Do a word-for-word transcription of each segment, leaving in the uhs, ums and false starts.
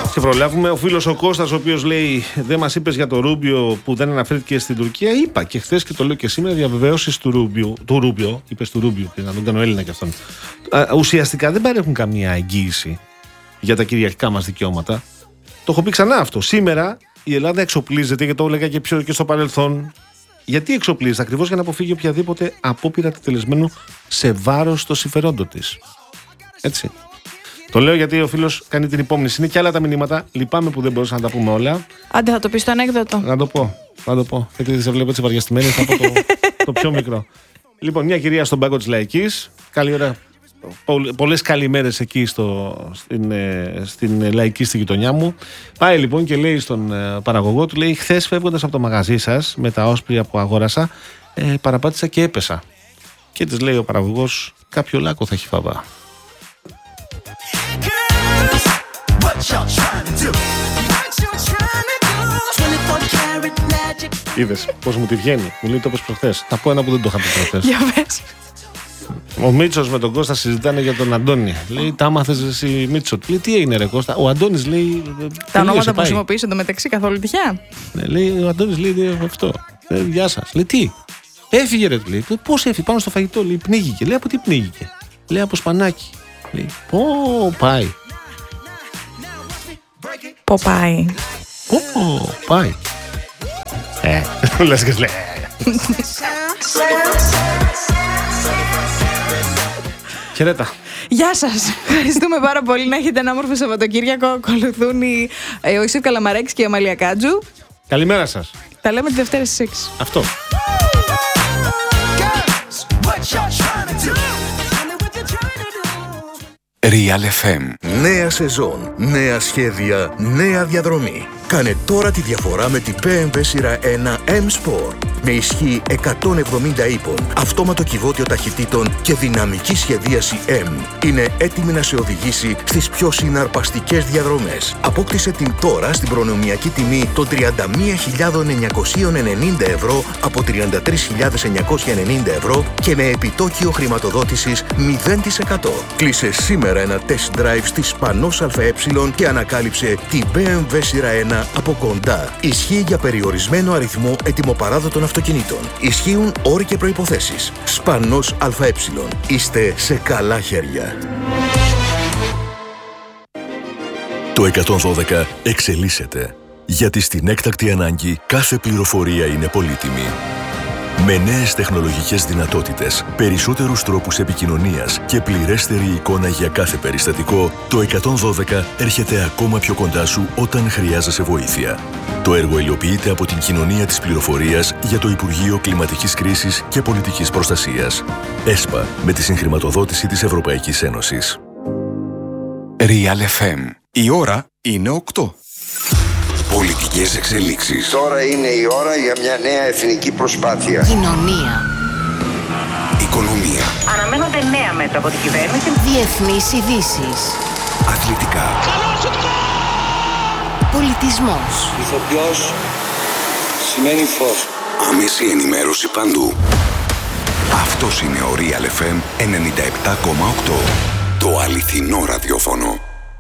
Και προλάβουμε. Ο φίλος ο Κώστας, ο οποίος λέει: δεν μας είπες για το Ρούμπιο που δεν αναφέρθηκε στην Τουρκία. Είπα και χθες και το λέω και σήμερα: διαβεβαίωσεις του Ρούμπιο. Του Ρούμπιο, είπες του Ρούμπιο, να τον κάνω Έλληνα κι αυτόν. Α, ουσιαστικά δεν παρέχουν καμία εγγύηση για τα κυριαρχικά μας δικαιώματα. Το έχω πει ξανά αυτό. Σήμερα η Ελλάδα εξοπλίζεται, και το έλεγα και, πιο, και στο παρελθόν. Γιατί εξοπλίζεται? Ακριβώς για να αποφύγει οποιαδήποτε απόπειρα τελεσμένου σε βάρος των συμφερόντων της. Έτσι. Το λέω γιατί ο φίλος κάνει την υπόμνηση. Είναι και άλλα τα μηνύματα. Λυπάμαι που δεν μπορούσα να τα πούμε όλα. Άντε, θα το πεις το ανέκδοτο. Να το πω. Να το πω. Γιατί σε βλέπω έτσι βαριαστημένη, θα πω το, το πιο μικρό. Λοιπόν, μια κυρία στον πάγκο της Λαϊκής. Καλή ώρα. Πολλές καλημέρες εκεί στο, στην, στην Λαϊκή, στη γειτονιά μου. Πάει λοιπόν και λέει στον παραγωγό του, λέει: χθες φεύγοντας από το μαγαζί σας με τα όσπρια που αγόρασα, ε, παραπάτησα και έπεσα. Και της λέει ο παραγωγός: κάποιο λάκκο θα έχει φαβά. Είδες πώς μου τη βγαίνει? Μου λέει: το είπες προχθές. Θα πω ένα που δεν το είχα πει προχθές. Για πες. Ο Μίτσος με τον Κώστα συζητάνε για τον Αντώνη. Λέει: τα άμαθες εσύ, Μίτσο? Λέει: τι έγινε, ρε Κώστα? Ο Αντώνης λέει: τα ονόματα που χρησιμοποιείς εντωμεταξύ καθόλου τυχαία. Ναι, λέει: ο Αντώνης λέει αυτό. Ε, γεια σας. Λέει: τι? Έφυγε, ρε, του λέει. Πώς έφυγε? Πάνω στο φαγητό, λέει: πνίγηκε. Λέει: από τι πνίγηκε? Λέει: από σπανάκι. Λέει: πω, πάει. Πω, πάει. Πω, πάει. Ε, λες και λέει. Χαιρέτα. Γεια σας. Ευχαριστούμε πάρα πολύ. Να έχετε ένα όμορφο Σαββατοκύριακο. Ακολουθούν οι, ο Ιωσήφ Καλαμαρέκης και η Αμαλία Κάτζου. Καλημέρα σας. Τα λέμε τη Δευτέρα στις έξι. Αυτό. Real εφ εμ. Νέα σεζόν, νέα σχέδια, νέα διαδρομή. Κάνε τώρα τη διαφορά με την μπι εμ ντάμπλιου σειρά ένα M-Sport. Με ισχύ εκατόν εβδομήντα ύπων, αυτόματο κυβότιο ταχυτήτων και δυναμική σχεδίαση M. Είναι έτοιμη να σε οδηγήσει στις πιο συναρπαστικές διαδρομές. Απόκτησε την τώρα στην προνομιακή τιμή των τριάντα μία χιλιάδες εννιακόσια ενενήντα ευρώ από τριάντα τρεις χιλιάδες εννιακόσια ενενήντα ευρώ και με επιτόκιο χρηματοδότησης μηδέν τοις εκατό. Κλείσε σήμερα ένα test drive στη Σπανός ΑΕ και ανακάλυψε την μπι εμ ντάμπλιου σειρά ένα από κοντά. Ισχύει για περιορισμένο αριθμό ετοιμοπαράδοτων αυτοκινήτων. Ισχύουν όροι και προϋποθέσεις. Σπανός ΑΕ. Είστε σε καλά χέρια. Το εκατόν δώδεκα εξελίσσεται. Γιατί στην έκτακτη ανάγκη κάθε πληροφορία είναι πολύτιμη. Με νέες τεχνολογικές δυνατότητες, περισσότερους τρόπους επικοινωνίας και πληρέστερη εικόνα για κάθε περιστατικό, το εκατόν δώδεκα έρχεται ακόμα πιο κοντά σου όταν χρειάζεσαι βοήθεια. Το έργο υλοποιείται από την Κοινωνία της Πληροφορίας για το Υπουργείο Κλιματικής Κρίσης και Πολιτικής Προστασίας. ΕΣΠΑ, με τη συγχρηματοδότηση της Ευρωπαϊκής Ένωσης. Real εφ εμ. Η ώρα είναι οκτώ. Πολιτικές εξελίξεις. Τώρα είναι η ώρα για μια νέα εθνική προσπάθεια. Κοινωνία. Οικονομία. Αναμένονται νέα μέτρα από την κυβέρνηση. Διεθνείς ειδήσεις. Αθλητικά. Πολιτισμός. Ηθοποιός σημαίνει φως. Άμεση ενημέρωση παντού. Αυτός είναι ο Real εφ εμ ενενήντα επτά κόμμα οκτώ. Το αληθινό ραδιόφωνο.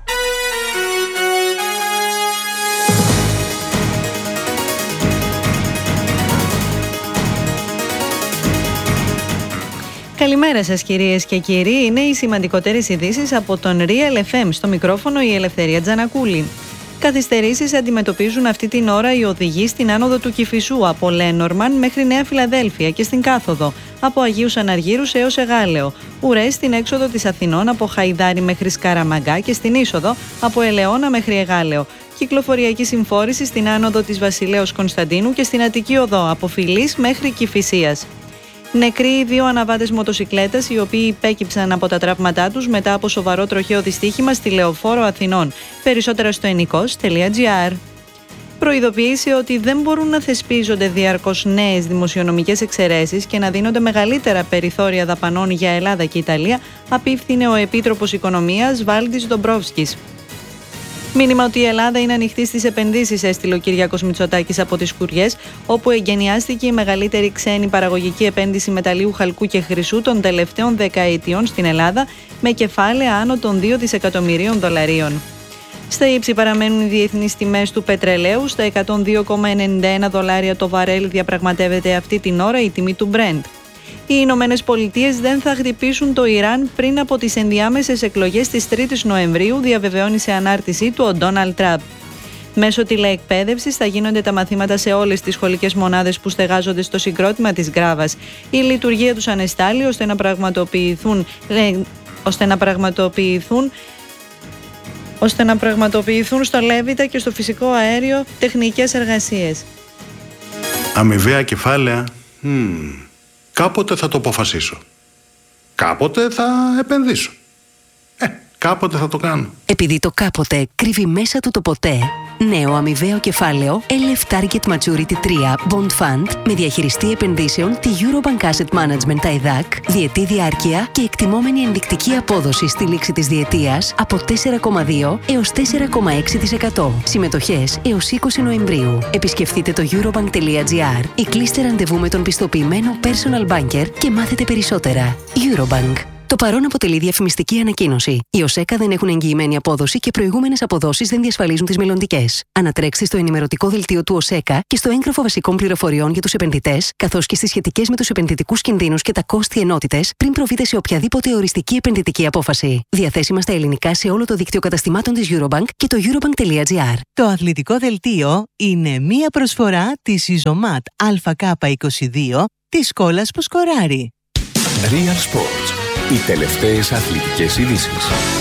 Καλημέρα σας κυρίες και κύριοι, είναι οι σημαντικότερες ειδήσεις από τον Real εφ εμ. Στο μικρόφωνο η Ελευθερία Τζανακούλη. Καθυστερήσεις αντιμετωπίζουν αυτή την ώρα οι οδηγοί στην άνοδο του Κηφισού από Λένορμαν μέχρι Νέα Φιλαδέλφια και στην κάθοδο από Αγίους Αναργύρους έως Εγάλεο. Ουρές στην έξοδο της Αθηνών από Χαϊδάρι μέχρι Σκαραμαγκά και στην είσοδο από Ελαιώνα μέχρι Εγάλεο. Κυκλοφοριακή συμφόρηση στην άνοδο της Βασιλέως Κωνσταντίνου και στην Αττική Οδό από Φιλής μέχρι Κηφισίας. Νεκροί οι δύο αναβάτες μοτοσικλέτας, οι οποίοι υπέκυψαν από τα τραύματά τους μετά από σοβαρό τροχαίο δυστύχημα στη Λεωφόρο Αθηνών. Περισσότερα στο ενικός τελεία τζι άρ. Προειδοποίησε ότι δεν μπορούν να θεσπίζονται διαρκώς νέες δημοσιονομικές εξαιρέσεις και να δίνονται μεγαλύτερα περιθώρια δαπανών για Ελλάδα και Ιταλία, απίφθινε ο Επίτροπος Οικονομίας Βάλντις Ντομπρόφσκης. Μήνυμα ότι η Ελλάδα είναι ανοιχτή στις επενδύσεις, έστειλε ο Κυριάκος Μητσοτάκης από τις Κουριές, όπου εγκαινιάστηκε η μεγαλύτερη ξένη παραγωγική επένδυση μεταλλίου χαλκού και χρυσού των τελευταίων δεκαετιών στην Ελλάδα, με κεφάλαια άνω των δύο δισεκατομμυρίων δολαρίων. Στα ύψη παραμένουν οι διεθνείς τιμές του πετρελαίου. Στα εκατόν δύο κόμμα ενενήντα ένα δολάρια το βαρέλ διαπραγματεύεται αυτή την ώρα η τιμή του Brent. Οι Ηνωμένες Πολιτείες δεν θα χτυπήσουν το Ιράν πριν από τις ενδιάμεσες εκλογές της τρίτης Νοεμβρίου, διαβεβαιώνει σε ανάρτησή του ο Ντόναλντ Τραμπ. Μέσω τηλεεκπαίδευσης θα γίνονται τα μαθήματα σε όλες τις σχολικές μονάδες που στεγάζονται στο συγκρότημα της Γκράβας. Η λειτουργία τους ανεστάλλει ώστε να πραγματοποιηθούν, ώστε να πραγματοποιηθούν ώστε να πραγματοποιηθούν στο Λέβητα και στο φυσικό αέριο τεχνικές εργασίες. Αμοιβαία κεφάλαια. Hmm. Κάποτε θα το αποφασίσω. Κάποτε θα επενδύσω. Ε, κάποτε θα το κάνω. Επειδή το κάποτε κρύβει μέσα του το ποτέ, νέο αμοιβαίο κεφάλαιο ελ εφ Target Maturity τρία Bond Fund με διαχειριστή επενδύσεων τη Eurobank Asset Management τα ΕΔΑΚ, διετή διάρκεια και εκτιμόμενη ενδεικτική απόδοση στη λήξη της διετίας από τέσσερα κόμμα δύο έως τέσσερα κόμμα έξι τοις εκατό. Συμμετοχές έως είκοσι Νοεμβρίου. Επισκεφτείτε το eurobank τελεία gr ή κλείστε ραντεβού με τον πιστοποιημένο personal banker και μάθετε περισσότερα. Eurobank. Το παρόν αποτελεί διαφημιστική ανακοίνωση. Οι ΟΣΕΚΑ δεν έχουν εγγυημένη απόδοση και προηγούμενες αποδόσεις δεν διασφαλίζουν τις μελλοντικές. Ανατρέξτε στο ενημερωτικό δελτίο του ΟΣΕΚΑ και στο έγγραφο βασικών πληροφοριών για τους επενδυτές, καθώς και στις σχετικές με τους επενδυτικούς κινδύνους και τα κόστη ενότητες πριν προβείτε σε οποιαδήποτε οριστική επενδυτική απόφαση. Διαθέσιμα στα ελληνικά σε όλο το δίκτυο καταστημάτων της Eurobank και το eurobank τελεία gr. Το αθλητικό δελτίο είναι μία προσφορά της Ιζωμάτ Α Κ είκοσι δύο της Κόλλας που σκοράρει. Real Sports. Οι τελευταίες αθλητικές ειδήσεις.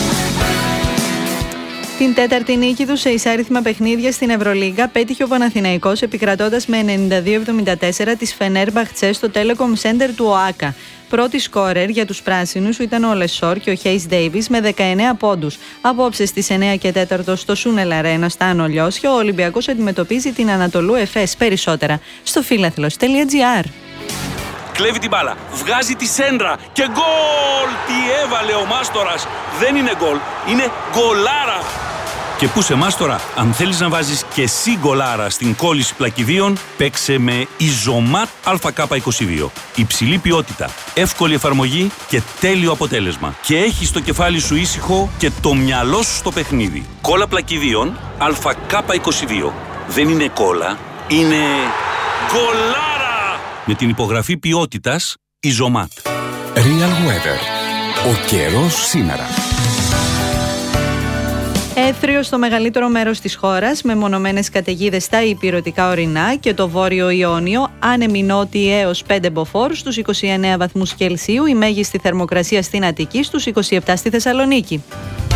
Την τέταρτη νίκη του σε εισάριθμα παιχνίδια στην Ευρωλίγκα πέτυχε ο Παναθηναϊκός επικρατώντας με ενενήντα δύο εβδομήντα τέσσερα της Φενέρμπαχτσε στο Telecom Center του ΟΑΚΑ. Πρώτη σκόρερ για τους πράσινους ήταν ο Λεσόρ και ο Χέις Ντέιβις με δεκαεννέα πόντους. Απόψε στις εννέα και τέσσερα στο Σούνελ Αρένα στα Άνω Λιώσιο, ο Ολυμπιακός αντιμετωπίζει την Ανατολού Εφές. Περισσότερα στο φίλαθλος τελεία gr. Κλέβει την μπάλα, βγάζει τη σέντρα και γκολ! Τι έβαλε ο Μάστορας! Δεν είναι γκολ, είναι γκολάρα! Και πού σε Μάστορα, αν θέλεις να βάζεις και εσύ γκολάρα στην κόλληση πλακιδίων, παίξε με Ιζωμάτ Α Κ είκοσι δύο. Υψηλή ποιότητα, εύκολη εφαρμογή και τέλειο αποτέλεσμα. Και έχεις το κεφάλι σου ήσυχο και το μυαλό σου στο παιχνίδι. Κόλλα πλακιδίων Α Κ είκοσι δύο. Δεν είναι κόλλα, είναι γκολάρα! Με την υπογραφή ποιότητας Ιζωμάτ. Real Weather. Ο καιρός σήμερα. Έθριο στο μεγαλύτερο μέρος της χώρας, με μονομένες καταιγίδες στα ηπειρωτικά ορεινά και το βόρειο Ιόνιο, άνεμοι νότιοι έως πέντε μποφόρ στους είκοσι εννέα βαθμούς Κελσίου, η μέγιστη θερμοκρασία στην Αττική στους είκοσι επτά στη Θεσσαλονίκη.